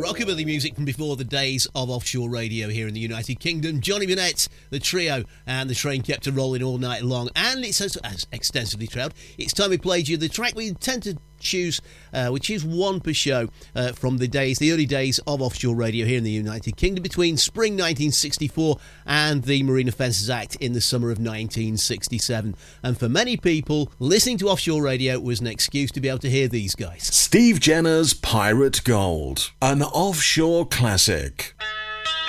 rockabilly music from before the days of offshore radio here in the United Kingdom. Johnny Burnett, the trio, and the train kept a rolling all night long. And it's as extensively trailed. It's time we played you the track we tend to choose, which is one per show from the early days of offshore radio here in the United Kingdom between spring 1964 and the Marine Offences Act in the summer of 1967. And for many people, listening to offshore radio was an excuse to be able to hear these guys. Steve Jenner's Pirate Gold, an offshore classic.